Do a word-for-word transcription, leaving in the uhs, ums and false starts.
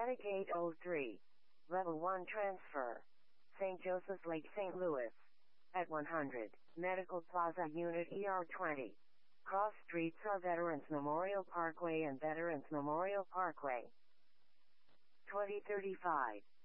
Medicaid oh three. Level one transfer. Saint Joseph's Lake, Saint Louis. At one hundred. Medical Plaza Unit E R twenty. Cross streets are Veterans Memorial Parkway and Veterans Memorial Parkway. twenty thirty-five.